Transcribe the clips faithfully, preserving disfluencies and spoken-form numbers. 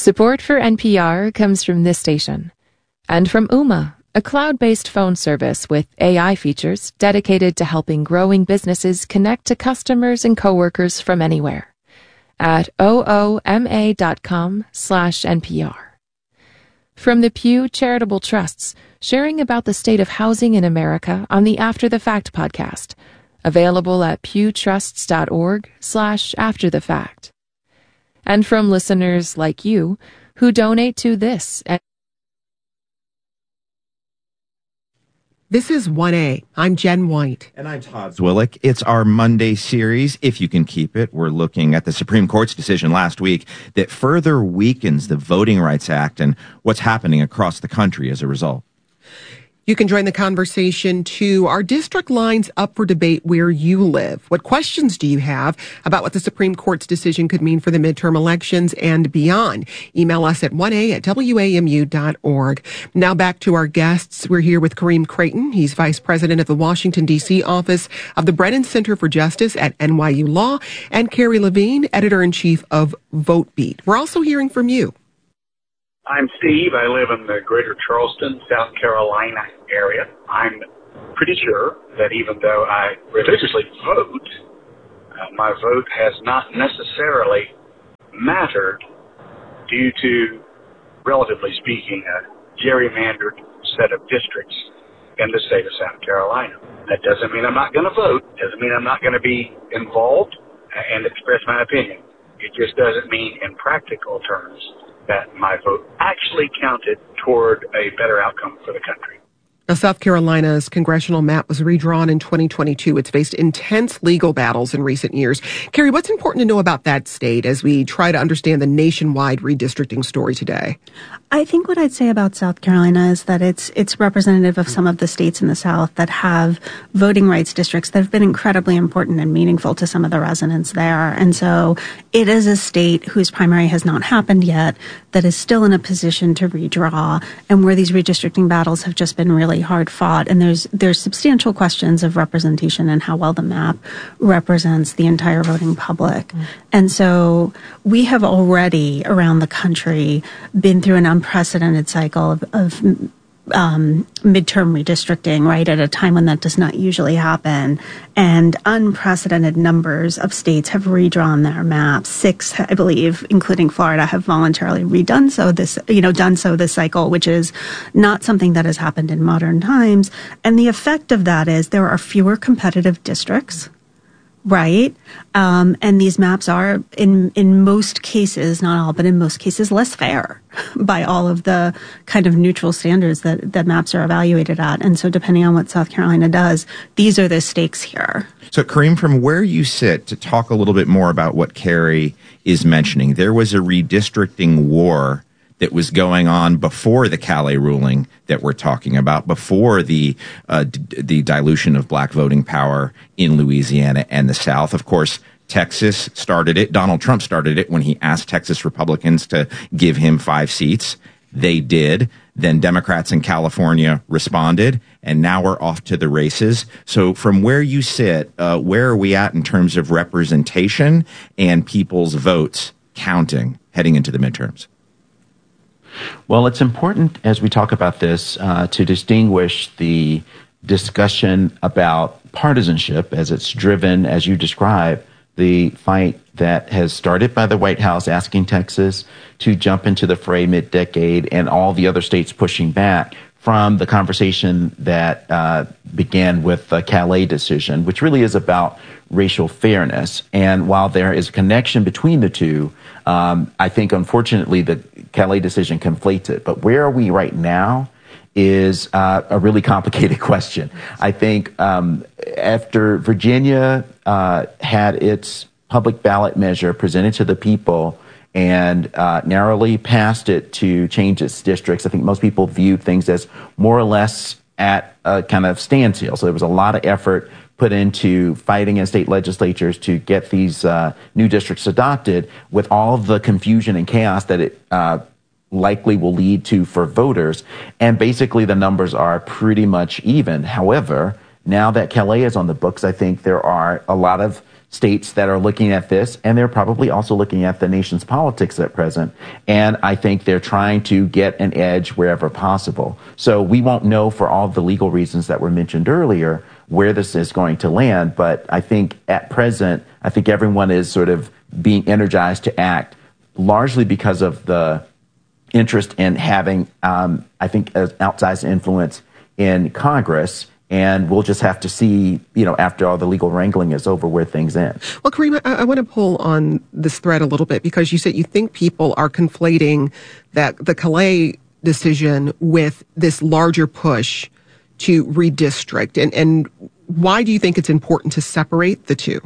Support for N P R comes from this station and from Ooma, a cloud-based phone service with A I features dedicated to helping growing businesses connect to customers and coworkers from anywhere at ooma.com slash NPR. From the Pew Charitable Trusts, sharing about the state of housing in America on the After the Fact podcast, available at pewtrusts.org slash after the fact. And from listeners like you who donate to this. This is one A. I'm Jen White. And I'm Todd Zwillick. It's our Monday series, if you can keep it. We're looking at the Supreme Court's decision last week that further weakens the Voting Rights Act and what's happening across the country as a result. You can join the conversation too. Our district lines up for debate where you live. What questions do you have about what the Supreme Court's decision could mean for the midterm elections and beyond? Email us at one A at W A M U dot org. Now back to our guests. We're here with Kareem Creighton. He's Vice President of the Washington, D C office of the Brennan Center for Justice at N Y U Law, and Carrie Levine, Editor-in-Chief of VoteBeat. We're also hearing from you. I'm Steve. I live in the greater Charleston, South Carolina area. I'm pretty sure that even though I religiously vote, uh, my vote has not necessarily mattered due to, relatively speaking, a gerrymandered set of districts in the state of South Carolina. That doesn't mean I'm not going to vote. Doesn't mean I'm not going to be involved and express my opinion. It just doesn't mean in practical terms that my vote actually counted toward a better outcome for the country. Now, South Carolina's congressional map was redrawn in twenty twenty-two. It's faced intense legal battles in recent years. Carrie, what's important to know about that state as we try to understand the nationwide redistricting story today? I think what I'd say about South Carolina is that it's it's representative of some of the states in the South that have voting rights districts that have been incredibly important and meaningful to some of the residents there. And so it is a state whose primary has not happened yet, that is still in a position to redraw, and where these redistricting battles have just been really hard fought. And there's there's substantial questions of representation and how well the map represents the entire voting public. Mm. And so we have already around the country been through an unprecedented cycle of, of um, midterm redistricting, right, at a time when that does not usually happen. And unprecedented numbers of states have redrawn their maps. Six, I believe, including Florida, have voluntarily redone so this, you know, done so this cycle, which is not something that has happened in modern times. And the effect of that is there are fewer competitive districts. Right. Um, and these maps are, in in most cases, not all, but in most cases, less fair by all of the kind of neutral standards that, that maps are evaluated at. And so depending on what South Carolina does, these are the stakes here. So, Kareem, from where you sit, to talk a little bit more about what Carrie is mentioning, there was a redistricting war that was going on before the Calais ruling that we're talking about, before the uh, d- the dilution of black voting power in Louisiana and the South. Of course, Texas started it. Donald Trump started it when he asked Texas Republicans to give him five seats. They did. Then Democrats in California responded, and now we're off to the races. So from where you sit, uh, where are we at in terms of representation and people's votes counting heading into the midterms? Well, it's important as we talk about this uh, to distinguish the discussion about partisanship as it's driven, as you describe, the fight that has started by the White House asking Texas to jump into the fray mid-decade and all the other states pushing back from the conversation that uh, began with the Calais decision, which really is about racial fairness. And while there is a connection between the two, um, I think, unfortunately, the Calais decision conflates it. But where are we right now is uh, a really complicated question. I think um, after Virginia uh, had its public ballot measure presented to the people and uh, narrowly passed it to change its districts, I think most people viewed things as more or less at a kind of standstill. So there was a lot of effort put into fighting in state legislatures to get these uh, new districts adopted, with all the confusion and chaos that it uh, likely will lead to for voters. And basically the numbers are pretty much even. However, now that Calais is on the books, I think there are a lot of states that are looking at this, and they're probably also looking at the nation's politics at present. And I think they're trying to get an edge wherever possible. So we won't know for all the legal reasons that were mentioned earlier where this is going to land. But I think at present, I think everyone is sort of being energized to act largely because of the interest in having, um, I think, an outsized influence in Congress. And we'll just have to see, you know, after all the legal wrangling is over, where things end. Well, Kareem, I, I want to pull on this thread a little bit, because you said you think people are conflating that the Calais decision with this larger push to redistrict. And, and why do you think it's important to separate the two?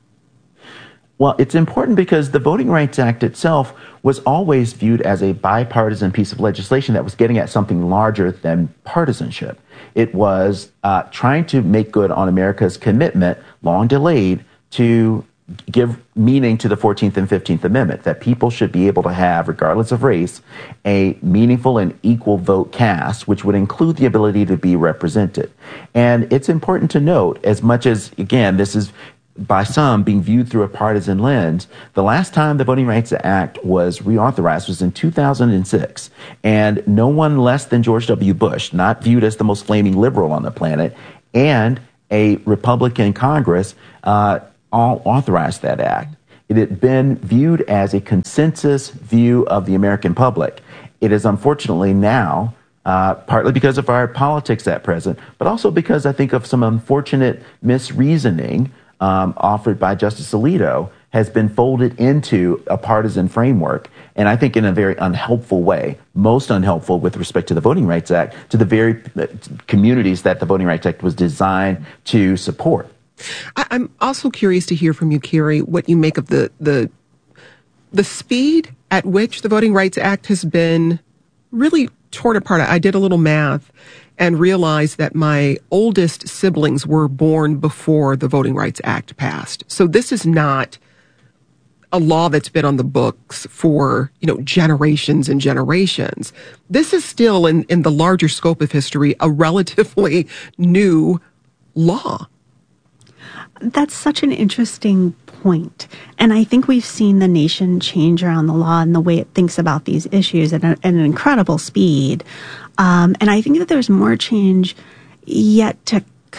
Well, it's important because the Voting Rights Act itself was always viewed as a bipartisan piece of legislation that was getting at something larger than partisanship. It was uh, trying to make good on America's commitment, long delayed, to give meaning to the fourteenth and fifteenth Amendment, that people should be able to have, regardless of race, a meaningful and equal vote cast, which would include the ability to be represented. And it's important to note, as much as, again, this is by some being viewed through a partisan lens, the last time the Voting Rights Act was reauthorized was in two thousand six. And no one less than George W. Bush, not viewed as the most flaming liberal on the planet, and a Republican Congress, uh, all authorized that act. It had been viewed as a consensus view of the American public. It is unfortunately now, Uh, partly because of our politics at present, but also because I think of some unfortunate misreasoning um, offered by Justice Alito, has been folded into a partisan framework, and I think in a very unhelpful way, most unhelpful with respect to the Voting Rights Act, to the very communities that the Voting Rights Act was designed to support. I, I'm also curious to hear from you, Carrie, what you make of the the the speed at which the Voting Rights Act has been really torn apart. I did a little math and realized that my oldest siblings were born before the Voting Rights Act passed. So this is not a law that's been on the books for, you know, generations and generations. This is still, in, in the larger scope of history, a relatively new law. That's such an interesting point. And I think we've seen the nation change around the law and the way it thinks about these issues at, a, at an incredible speed. Um, and I think that there's more change yet to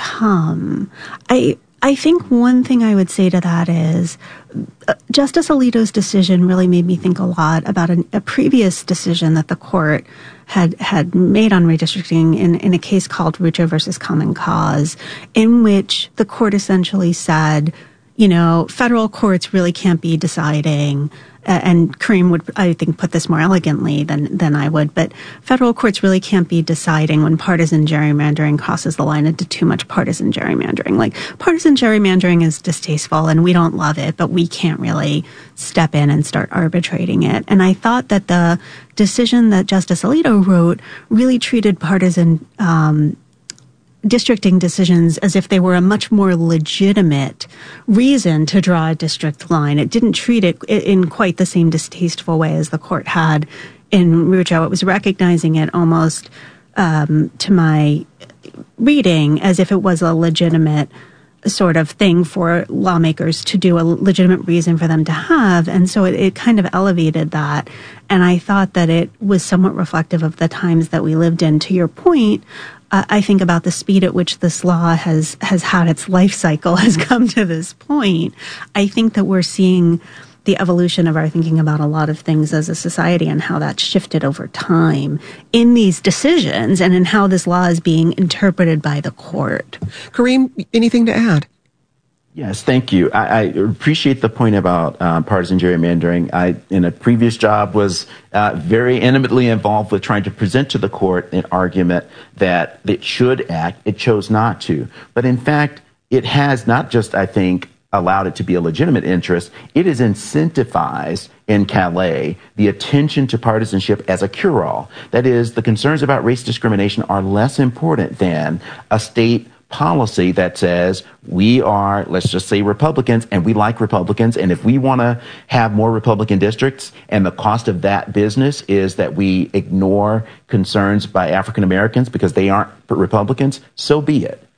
come. I I think one thing I would say to that is uh, Justice Alito's decision really made me think a lot about an, a previous decision that the court had had made on redistricting in, in a case called Rucho versus Common Cause, in which the court essentially said, you know, federal courts really can't be deciding, uh, and Kareem would, I think, put this more elegantly than, than I would, but federal courts really can't be deciding when partisan gerrymandering crosses the line into too much partisan gerrymandering. Like, partisan gerrymandering is distasteful and we don't love it, but we can't really step in and start arbitrating it. And I thought that the decision that Justice Alito wrote really treated partisan um districting decisions as if they were a much more legitimate reason to draw a district line. It didn't treat it in quite the same distasteful way as the court had in Rucho. It was recognizing it almost, um, to my reading, as if it was a legitimate sort of thing for lawmakers to do, a legitimate reason for them to have. And so it, it kind of elevated that. And I thought that it was somewhat reflective of the times that we lived in. To your point, uh, I think about the speed at which this law has, has had its life cycle, has come to this point. I think that we're seeing the evolution of our thinking about a lot of things as a society and how that's shifted over time in these decisions and in how this law is being interpreted by the court. Kareem, anything to add? Yes, thank you. I, I appreciate the point about um, partisan gerrymandering. I, in a previous job, was uh, very intimately involved with trying to present to the court an argument that it should act. It chose not to. But in fact, it has not just, I think, allowed it to be a legitimate interest, it has incentivized in Calais the attention to partisanship as a cure-all. That is, the concerns about race discrimination are less important than a state policy that says we are, let's just say, Republicans, and we like Republicans, and if we want to have more Republican districts and the cost of that business is that we ignore concerns by African Americans because they aren't Republicans, so be it.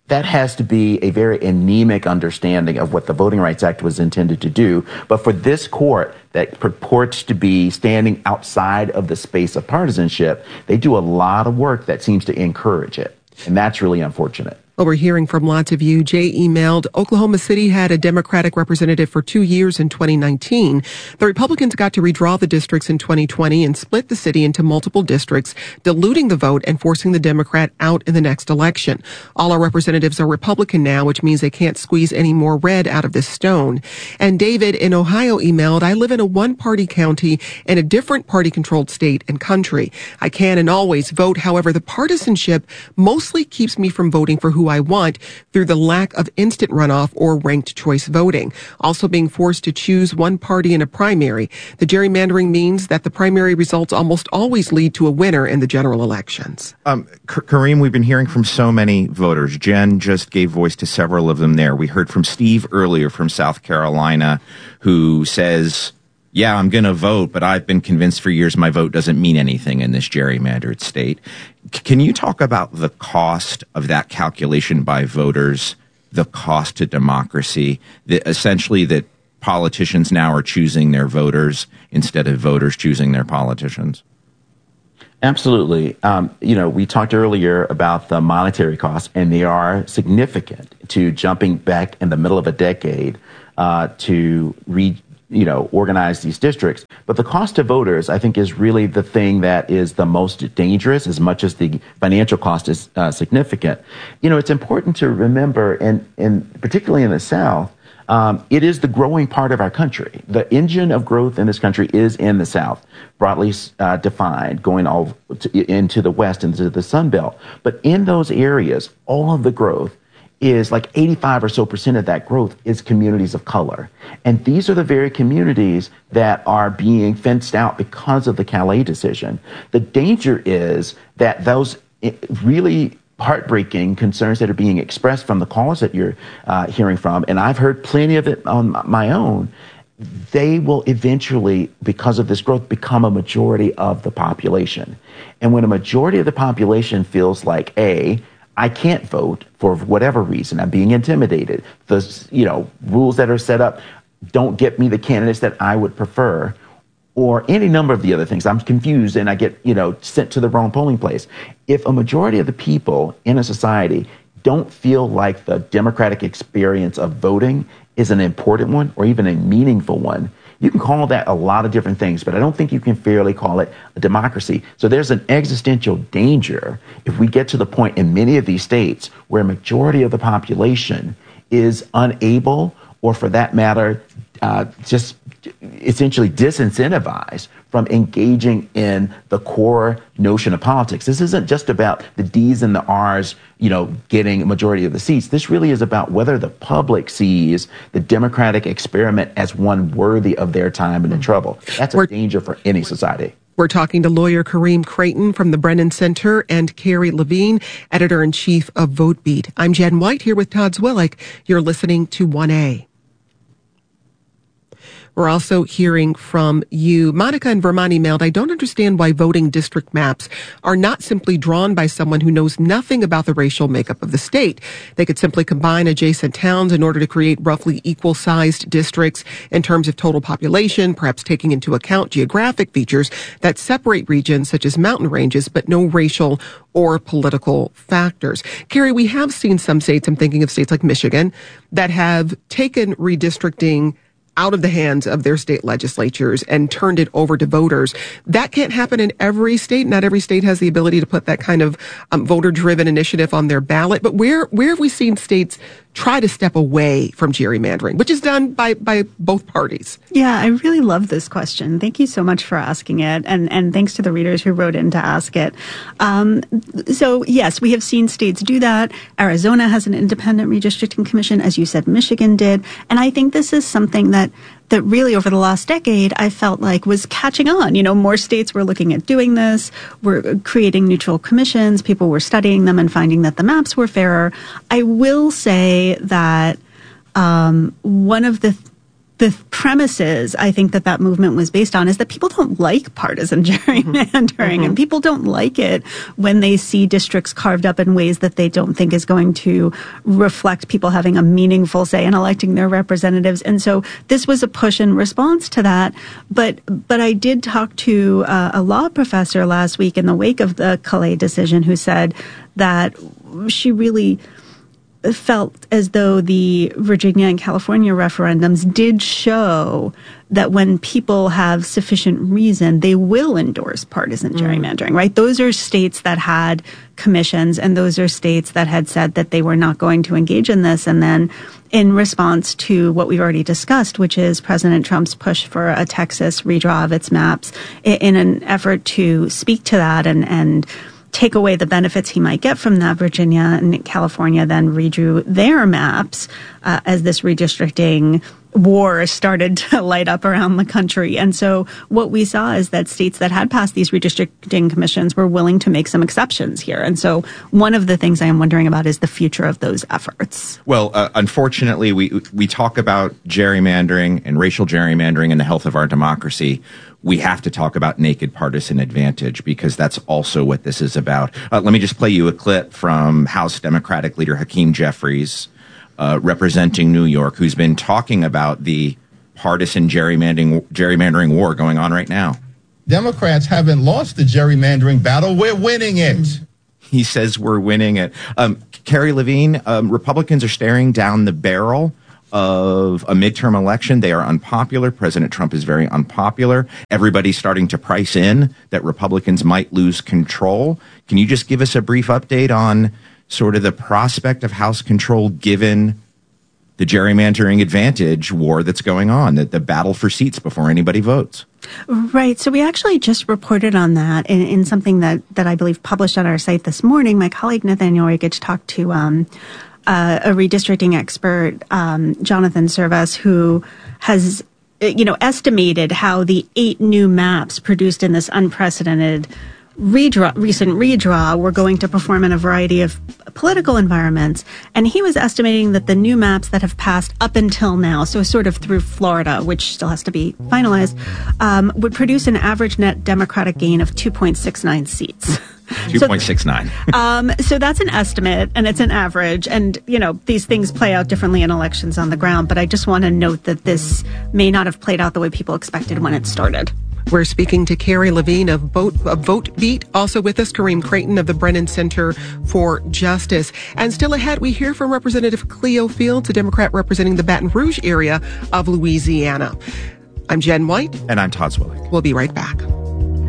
that has to be a very anemic understanding of what the Voting Rights Act was intended to do. But for this court that purports to be standing outside of the space of partisanship, they do a lot of work that seems to encourage it. And that's really unfortunate. Well, we're hearing from lots of you. Jay emailed, Oklahoma City had a Democratic representative for two years in twenty nineteen. The Republicans got to redraw the districts in twenty twenty and split the city into multiple districts, diluting the vote and forcing the Democrat out in the next election. All our representatives are Republican now, which means they can't squeeze any more red out of this stone. And David in Ohio emailed, I live in a one-party county in a different party-controlled state and country. I can and always vote. However, the partisanship mostly keeps me from voting for who I want through the lack of instant runoff or ranked choice voting. Also being forced to choose one party in a primary. The gerrymandering means that the primary results almost always lead to a winner in the general elections. Um, K- Kareem, we've been hearing from so many voters. Jen just gave voice to several of them there. We heard from Steve earlier from South Carolina, who says, yeah, I'm going to vote, but I've been convinced for years my vote doesn't mean anything in this gerrymandered state. C- can you talk about the cost of that calculation by voters, the cost to democracy, the, essentially that politicians now are choosing their voters instead of voters choosing their politicians? Absolutely. Um, you know, we talked earlier about the monetary costs, and they are significant to jumping back in the middle of a decade uh, to read. you know, organize these districts. But the cost to voters, I think, is really the thing that is the most dangerous, as much as the financial cost is uh, significant. You know, it's important to remember, and, and particularly in the South, um, it is the growing part of our country. The engine of growth in this country is in the South, broadly uh, defined, going all to, into the West, into the Sun Belt. But in those areas, all of the growth is like eighty-five or so percent of that growth is communities of color. And these are the very communities that are being fenced out because of the Calais decision. The danger is that those really heartbreaking concerns that are being expressed from the callers that you're uh, hearing from, and I've heard plenty of it on my own, they will eventually, because of this growth, become a majority of the population. And when a majority of the population feels like, A, I can't vote for whatever reason, I'm being intimidated, the you know rules that are set up don't get me the candidates that I would prefer, or any number of the other things. I'm confused and I get you know sent to the wrong polling place. If a majority of the people in a society don't feel like the democratic experience of voting is an important one or even a meaningful one, you can call that a lot of different things, but I don't think you can fairly call it a democracy. So there's an existential danger if we get to the point in many of these states where a majority of the population is unable, or for that matter, uh, just essentially disincentivized from engaging in the core notion of politics. This isn't just about the D's and the R's, you know, getting a majority of the seats. This really is about whether the public sees the democratic experiment as one worthy of their time and their trouble. That's a we're, danger for any society. We're talking to lawyer Kareem Creighton from the Brennan Center and Carrie Levine, editor-in-chief of VoteBeat. I'm Jen White here with Todd Zwillich. You're listening to one A. We're also hearing from you. Monica in Vermont emailed, I don't understand why voting district maps are not simply drawn by someone who knows nothing about the racial makeup of the state. They could simply combine adjacent towns in order to create roughly equal-sized districts in terms of total population, perhaps taking into account geographic features that separate regions such as mountain ranges, but no racial or political factors. Carrie, we have seen some states, I'm thinking of states like Michigan, that have taken redistricting out of the hands of their state legislatures and turned it over to voters. That can't happen in every state. Not every state has the ability to put that kind of um, voter-driven initiative on their ballot. But where where have we seen states try to step away from gerrymandering, which is done by, by both parties? Yeah, I really love this question. Thank you so much for asking it. And, and thanks to the readers who wrote in to ask it. Um, so, yes, we have seen states do that. Arizona has an independent redistricting commission, as you said, Michigan did. And I think this is something that that really over the last decade, I felt like was catching on. You know, more states were looking at doing this, were creating neutral commissions, people were studying them and finding that the maps were fairer. I will say that um, one of the the premises I think that that movement was based on is that people don't like partisan gerrymandering, mm-hmm. and people don't like it when they see districts carved up in ways that they don't think is going to reflect people having a meaningful say in electing their representatives. And so this was a push in response to that. But but I did talk to uh, a law professor last week in the wake of the Calais decision who said that she really felt as though the Virginia and California referendums did show that when people have sufficient reason, they will endorse partisan mm. gerrymandering, right? Those are states that had commissions, and those are states that had said that they were not going to engage in this. And then in response to what we've already discussed, which is President Trump's push for a Texas redraw of its maps in an effort to speak to that and, and take away the benefits he might get from that, Virginia and California then redrew their maps uh, as this redistricting war started to light up around the country. And so what we saw is that states that had passed these redistricting commissions were willing to make some exceptions here. And so one of the things I am wondering about is the future of those efforts. Well, uh, unfortunately, we we talk about gerrymandering and racial gerrymandering and the health of our democracy. We have to talk about naked partisan advantage because that's also what this is about. Uh, let me just play you a clip from House Democratic leader Hakeem Jeffries, uh, representing New York, who's been talking about the partisan gerrymandering, gerrymandering war going on right now. Democrats haven't lost the gerrymandering battle. We're winning it. He says we're winning it. Um, Carrie Levine, um, Republicans are staring down the barrel of a midterm election. They are unpopular. President Trump is very unpopular. Everybody's starting to price in that Republicans might lose control. Can you just give us a brief update on sort of the prospect of House control given the gerrymandering advantage war that's going on, the, the battle for seats before anybody votes? Right. So we actually just reported on that in, in something that, that I believe published on our site this morning. My colleague Nathaniel Riggich talked to um, Uh, a redistricting expert, um, Jonathan Servas, who has, you know, estimated how the eight new maps produced in this unprecedented redraw, recent redraw were going to perform in a variety of political environments. And he was estimating that the new maps that have passed up until now, so sort of through Florida, which still has to be finalized, um, would produce an average net Democratic gain of two point six nine seats. two point six nine. So, um, so that's an estimate, and it's an average. And, you know, these things play out differently in elections on the ground. But I just want to note that this may not have played out the way people expected when it started. We're speaking to Carrie Levine of Vote, of Vote Beat. Also with us, Kareem Creighton of the Brennan Center for Justice. And still ahead, we hear from Representative Cleo Fields, a Democrat representing the Baton Rouge area of Louisiana. I'm Jen White. And I'm Todd Zwillig. We'll be right back.